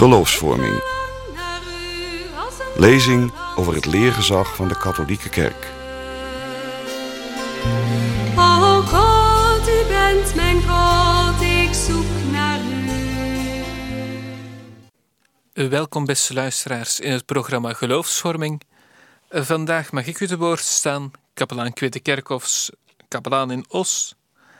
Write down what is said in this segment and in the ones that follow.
Geloofsvorming. Lezing over het leergezag van de katholieke kerk. O God, u bent mijn God, ik zoek naar u. Welkom beste luisteraars in het programma Geloofsvorming. Vandaag mag ik u te woord staan, kapelaan Kwitte Kerkhoffs, kapelaan in Os.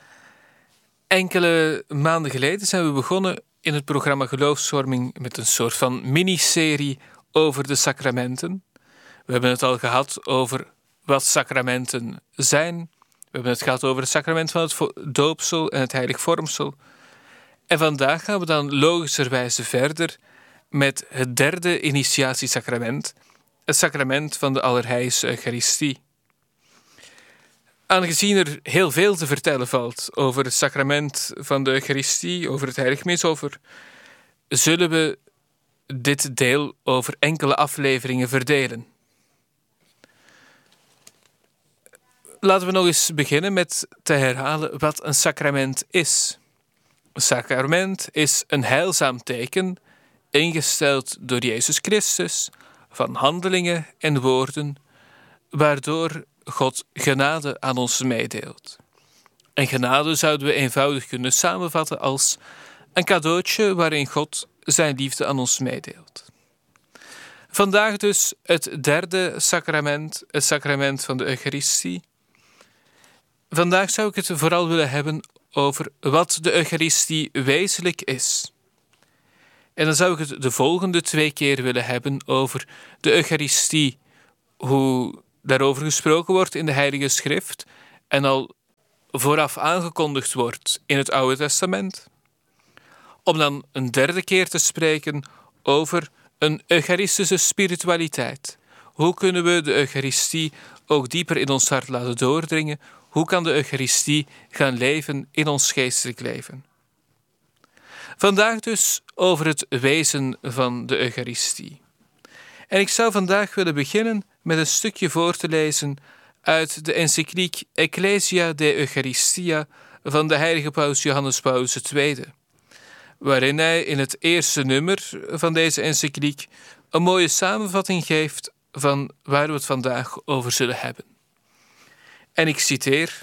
Enkele maanden geleden zijn we begonnen in het programma Geloofsvorming met een soort van miniserie over de sacramenten. We hebben het al gehad over wat sacramenten zijn. We hebben het gehad over het sacrament van het doopsel en het heilig vormsel. En vandaag gaan we dan logischerwijze verder met het derde initiatiesacrament, het sacrament van de Allerheilige Eucharistie. Aangezien er heel veel te vertellen valt over het sacrament van de Eucharistie, over het heilig misoffer, zullen we dit deel over enkele afleveringen verdelen. Laten we nog eens beginnen met te herhalen wat een sacrament is. Een sacrament is een heilzaam teken, ingesteld door Jezus Christus, van handelingen en woorden, waardoor God genade aan ons meedeelt. En genade zouden we eenvoudig kunnen samenvatten als een cadeautje waarin God zijn liefde aan ons meedeelt. Vandaag dus het derde sacrament, het sacrament van de Eucharistie. Vandaag zou ik het vooral willen hebben over wat de Eucharistie wezenlijk is. En dan zou ik het de volgende 2 keer willen hebben over de Eucharistie, hoe daarover gesproken wordt in de Heilige Schrift en al vooraf aangekondigd wordt in het Oude Testament. Om dan een 3e keer te spreken over een Eucharistische spiritualiteit. Hoe kunnen we de Eucharistie ook dieper in ons hart laten doordringen? Hoe kan de Eucharistie gaan leven in ons geestelijk leven? Vandaag dus over het wezen van de Eucharistie. En ik zou vandaag willen beginnen met een stukje voor te lezen uit de encycliek Ecclesia de Eucharistia van de heilige paus Johannes Paulus II, waarin hij in het eerste nummer van deze encycliek een mooie samenvatting geeft van waar we het vandaag over zullen hebben. En ik citeer: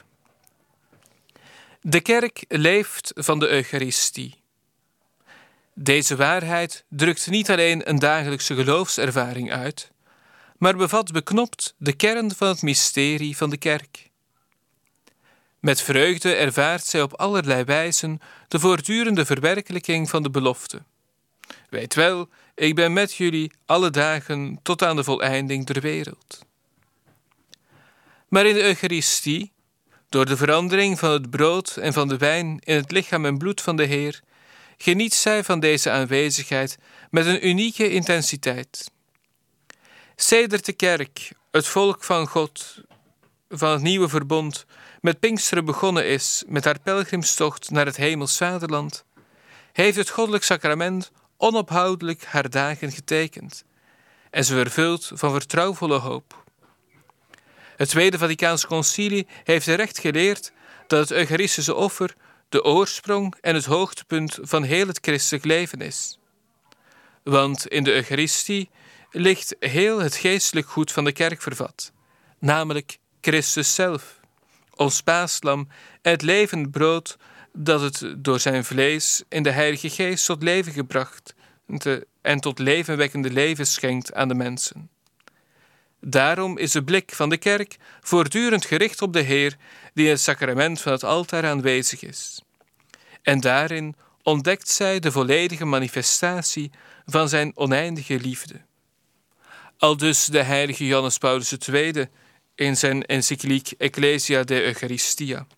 De kerk leeft van de Eucharistie. Deze waarheid drukt niet alleen een dagelijkse geloofservaring uit, maar bevat beknopt de kern van het mysterie van de kerk. Met vreugde ervaart zij op allerlei wijzen de voortdurende verwerkelijking van de belofte. Weet wel, ik ben met jullie alle dagen tot aan de voleinding der wereld. Maar in de Eucharistie, door de verandering van het brood en van de wijn in het lichaam en bloed van de Heer, geniet zij van deze aanwezigheid met een unieke intensiteit. Sedert de kerk, het volk van God, van het nieuwe verbond, met Pinksteren begonnen is met haar pelgrimstocht naar het hemels vaderland, heeft het goddelijk sacrament onophoudelijk haar dagen getekend en ze vervult van vertrouwvolle hoop. Het Tweede Vaticaans Concilie heeft terecht geleerd dat het Eucharistische offer de oorsprong en het hoogtepunt van heel het christelijk leven is. Want in de Eucharistie ligt heel het geestelijk goed van de kerk vervat, namelijk Christus zelf, ons paaslam en het levend brood dat het door zijn vlees in de Heilige Geest tot leven gebracht en tot levenwekkende leven schenkt aan de mensen. Daarom is de blik van de kerk voortdurend gericht op de Heer die in het sacrament van het altaar aanwezig is. En daarin ontdekt zij de volledige manifestatie van zijn oneindige liefde. Aldus de heilige Johannes Paulus II in zijn encycliek Ecclesia de Eucharistia.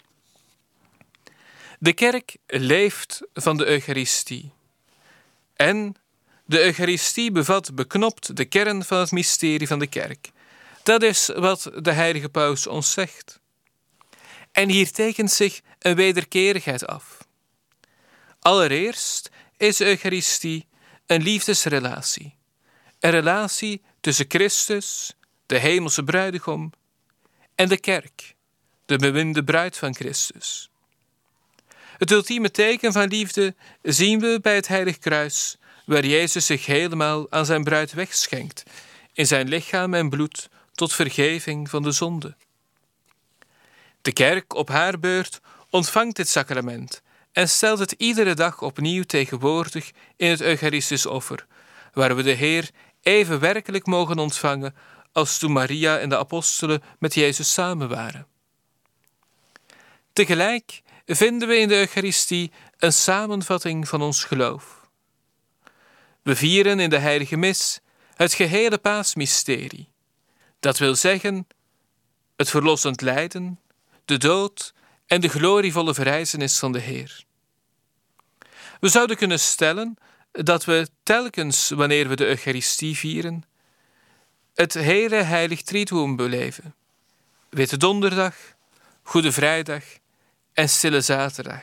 De kerk leeft van de Eucharistie. En de Eucharistie bevat beknopt de kern van het mysterie van de kerk. Dat is wat de heilige paus ons zegt. En hier tekent zich een wederkerigheid af. Allereerst is de Eucharistie een liefdesrelatie. Een relatie tussen Christus, de hemelse bruidegom, en de kerk, de beminde bruid van Christus. Het ultieme teken van liefde zien we bij het heilig kruis, waar Jezus zich helemaal aan zijn bruid wegschenkt, in zijn lichaam en bloed tot vergeving van de zonde. De kerk op haar beurt ontvangt dit sacrament en stelt het iedere dag opnieuw tegenwoordig in het Eucharistisch offer, waar we de Heer even werkelijk mogen ontvangen als toen Maria en de apostelen met Jezus samen waren. Tegelijk vinden we in de Eucharistie een samenvatting van ons geloof. We vieren in de heilige mis het gehele paasmysterie. Dat wil zeggen, het verlossend lijden, de dood en de glorievolle verrijzenis van de Heer. We zouden kunnen stellen dat we telkens, wanneer we de Eucharistie vieren, het hele heilig triduum beleven. Witte Donderdag, Goede Vrijdag en Stille Zaterdag.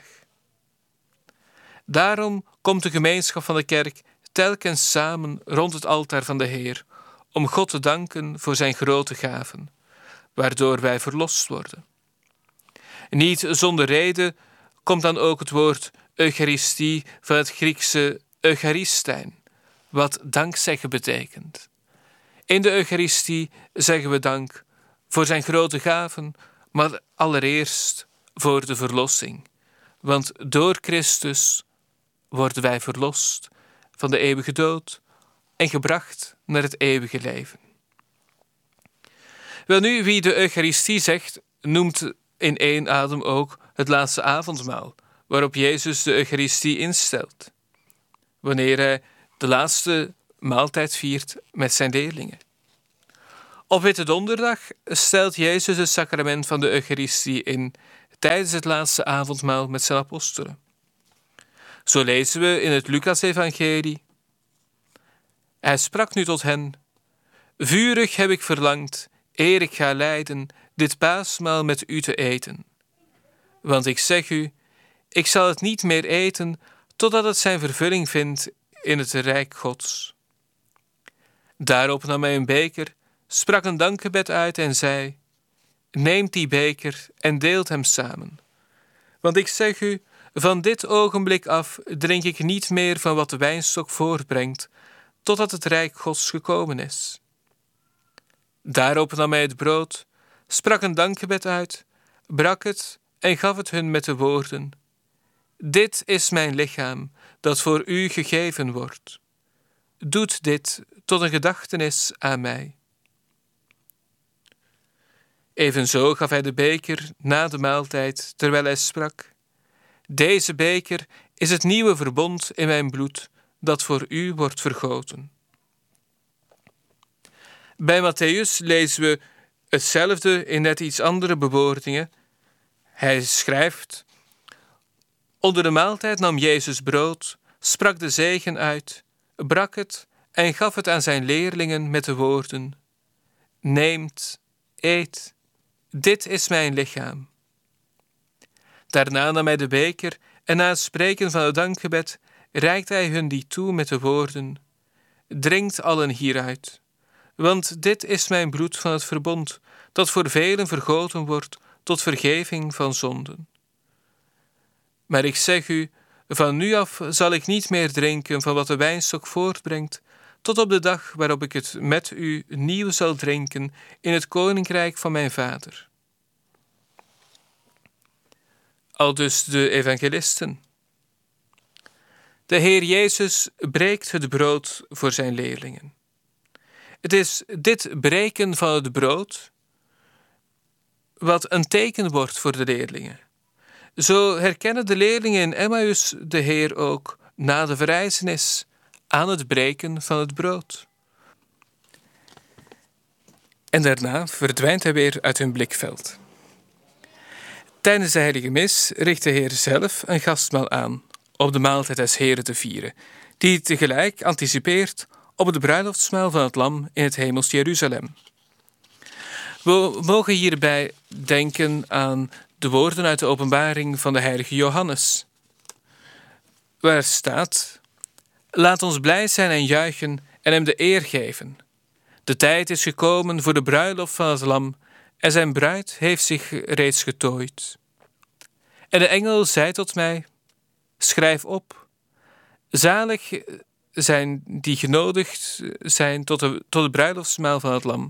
Daarom komt de gemeenschap van de kerk telkens samen rond het altaar van de Heer, om God te danken voor zijn grote gaven, waardoor wij verlost worden. Niet zonder reden komt dan ook het woord Eucharistie van het Griekse Eucharistijn, wat dankzeggen betekent. In de Eucharistie zeggen we dank voor zijn grote gaven, maar allereerst voor de verlossing. Want door Christus worden wij verlost van de eeuwige dood en gebracht naar het eeuwige leven. Welnu, wie de Eucharistie zegt, noemt in één adem ook het laatste avondmaal, waarop Jezus de Eucharistie instelt, wanneer hij de laatste maaltijd viert met zijn leerlingen. Op Witte Donderdag stelt Jezus het sacrament van de Eucharistie in tijdens het laatste avondmaal met zijn apostelen. Zo lezen we in het Lucas-evangelie: Hij sprak nu tot hen: Vurig heb ik verlangd, eer ik ga lijden, dit paasmaal met u te eten. Want ik zeg u, ik zal het niet meer eten, totdat het zijn vervulling vindt in het rijk Gods. Daarop nam hij een beker, sprak een dankgebed uit en zei: Neemt die beker en deelt hem samen. Want ik zeg u, van dit ogenblik af drink ik niet meer van wat de wijnstok voortbrengt, totdat het rijk Gods gekomen is. Daarop nam hij het brood, sprak een dankgebed uit, brak het en gaf het hun met de woorden: Dit is mijn lichaam, dat voor u gegeven wordt. Doet dit tot een gedachtenis aan mij. Evenzo gaf hij de beker na de maaltijd, terwijl hij sprak: Deze beker is het nieuwe verbond in mijn bloed, dat voor u wordt vergoten. Bij Matthäus lezen we hetzelfde in net iets andere bewoordingen. Hij schrijft: Onder de maaltijd nam Jezus brood, sprak de zegen uit, brak het en gaf het aan zijn leerlingen met de woorden: Neemt, eet, dit is mijn lichaam. Daarna nam hij de beker en na het spreken van het dankgebed reikte hij hun die toe met de woorden: Drinkt allen hieruit, want dit is mijn bloed van het verbond, dat voor velen vergoten wordt tot vergeving van zonden. Maar ik zeg u, van nu af zal ik niet meer drinken van wat de wijnstok voortbrengt, tot op de dag waarop ik het met u nieuw zal drinken in het koninkrijk van mijn Vader. Aldus de evangelisten. De Heer Jezus breekt het brood voor zijn leerlingen. Het is dit breken van het brood wat een teken wordt voor de leerlingen. Zo herkennen de leerlingen in Emmaus de Heer ook na de verrijzenis aan het breken van het brood. En daarna verdwijnt hij weer uit hun blikveld. Tijdens de heilige mis richt de Heer zelf een gastmaal aan om de maaltijd des Heren te vieren, die tegelijk anticipeert op het bruiloftsmaal van het Lam in het hemels Jeruzalem. We mogen hierbij denken aan de woorden uit de openbaring van de heilige Johannes, waar staat: Laat ons blij zijn en juichen en hem de eer geven. De tijd is gekomen voor de bruiloft van het Lam en zijn bruid heeft zich reeds getooid. En de engel zei tot mij: Schrijf op, zalig zijn die genodigd zijn tot het bruiloftsmaal van het lam.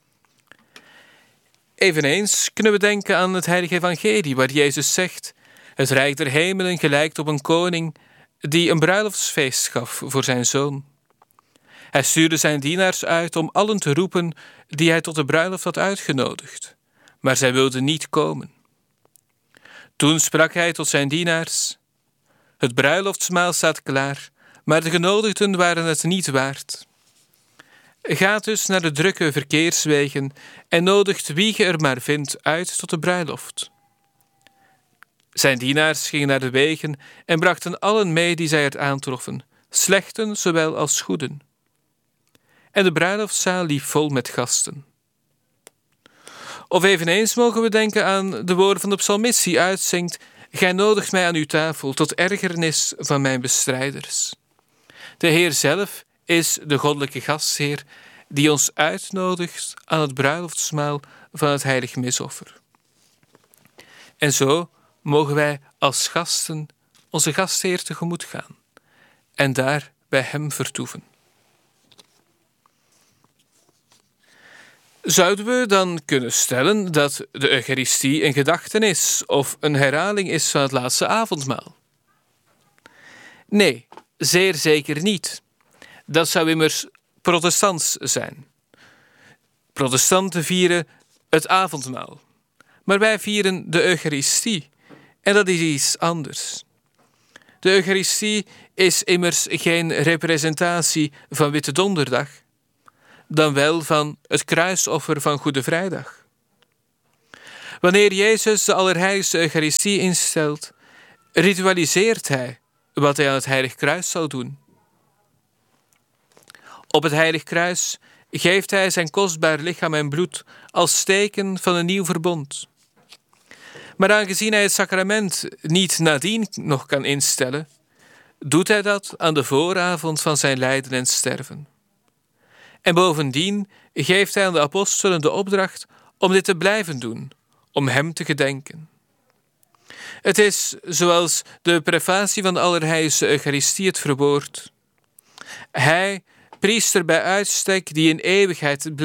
Eveneens kunnen we denken aan het heilige evangelie, waar Jezus zegt: het rijk der hemelen gelijkt op een koning die een bruiloftsfeest gaf voor zijn zoon. Hij stuurde zijn dienaars uit om allen te roepen die hij tot de bruiloft had uitgenodigd, maar zij wilden niet komen. Toen sprak hij tot zijn dienaars: het bruiloftsmaal staat klaar, maar de genodigden waren het niet waard. Ga dus naar de drukke verkeerswegen en nodigt wie je er maar vindt uit tot de bruiloft. Zijn dienaars gingen naar de wegen en brachten allen mee die zij er aantroffen, slechten zowel als goeden. En de bruiloftszaal liep vol met gasten. Of eveneens mogen we denken aan de woorden van de psalmist die uitzingt: gij nodigt mij aan uw tafel tot ergernis van mijn bestrijders. De Heer zelf is de goddelijke gastheer die ons uitnodigt aan het bruiloftsmaal van het heilig misoffer. En zo mogen wij als gasten onze gastheer tegemoet gaan en daar bij hem vertoeven. Zouden we dan kunnen stellen dat de Eucharistie een gedachtenis of een herhaling is van het laatste avondmaal? Nee, zeer zeker niet. Dat zou immers protestants zijn. Protestanten vieren het avondmaal, maar wij vieren de Eucharistie en dat is iets anders. De Eucharistie is immers geen representatie van Witte Donderdag, dan wel van het kruisoffer van Goede Vrijdag. Wanneer Jezus de Allerheiligste Eucharistie instelt, ritualiseert hij wat hij aan het Heilig Kruis zal doen. Op het Heilig Kruis geeft hij zijn kostbaar lichaam en bloed als teken van een nieuw verbond. Maar aangezien hij het sacrament niet nadien nog kan instellen, doet hij dat aan de vooravond van zijn lijden en sterven. En bovendien geeft hij aan de apostelen de opdracht om dit te blijven doen, om hem te gedenken. Het is zoals de prefatie van de Allerheiligste Eucharistie het verwoordt: hij, priester bij uitstek, die in eeuwigheid